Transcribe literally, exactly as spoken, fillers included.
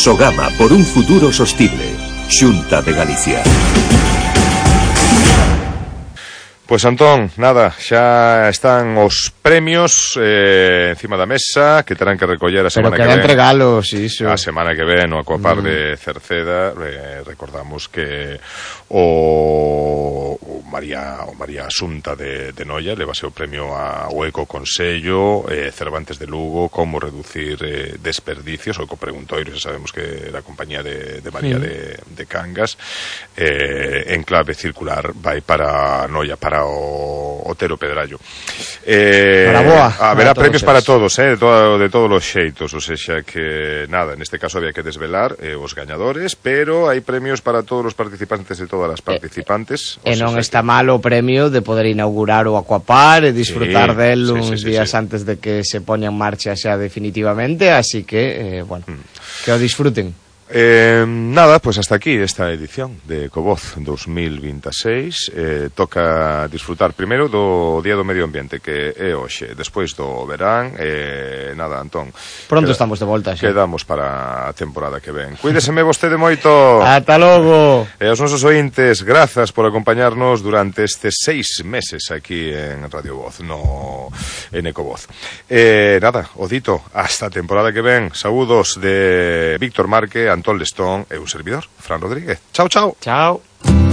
Sogama por un futuro sostible. Xunta de Galicia. Pois Antón, nada, xa están os premios eh, encima da mesa que terán que recoller a semana que ven. Pero quedan regalos, iso. A semana que ven, o Aquapar mm. de Cerceda, eh, recordamos que o, o María o María Asunta de, de Noia levase o premio a o Eco Consello, eh, Cervantes de Lugo, como reducir eh, desperdicios, o Eco Preguntoiro, xa sabemos que era a compañía de, de María mm. de, de Cangas, eh, en clave circular vai para Noia, para o Otero Pedrallo. Eh, para boa. Haberá para premios para todos, eh, de, todo, de todos os xeitos, ou seja que nada, neste caso había que desvelar eh, os gañadores, pero hai premios para todos os participantes e todas as participantes. E, e non está que... mal o premio de poder inaugurar o Aquapar e disfrutar sí, del sí, uns sí, sí, días sí. antes de que se poña en marcha xa definitivamente, así que, eh, bueno, mm. que o disfruten. Eh, nada, pues hasta aquí esta edición de Ecovoz dos mil veintiséis. eh, Toca disfrutar primeiro do Día do Medio Ambiente, que é hoxe, despois do verán. eh, Nada, Antón, pronto queda, estamos de volta xa. Quedamos para a temporada que ven. Cuídeseme vostede moito. Ata logo. E aos nosos ointes, grazas por acompañarnos durante estes seis meses aquí en Radio Voz, no en Ecovoz. eh, Nada, o dito, hasta a temporada que ven. Saúdos de Víctor Marque, Antón Lestón e un servidor, Fran Rodríguez. Chao, chao. Chao.